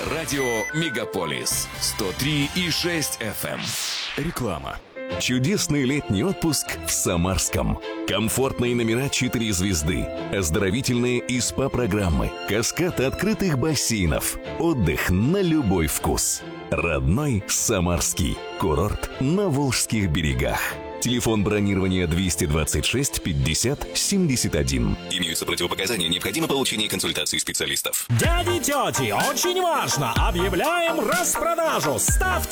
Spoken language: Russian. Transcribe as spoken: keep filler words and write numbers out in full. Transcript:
Радио Мегаполис сто три и шесть эф эм. Реклама. Чудесный летний отпуск в Самарском. Комфортные номера четыре звезды, оздоровительные и СПА-программы, каскад открытых бассейнов, отдых на любой вкус. Родной Самарский. Курорт на Волжских берегах. Телефон бронирования двести двадцать шесть пятьдесят семьдесят один. Имеются противопоказания, необходимо получение консультации специалистов. Дяди, тети, очень важно! Объявляем распродажу! Ставьте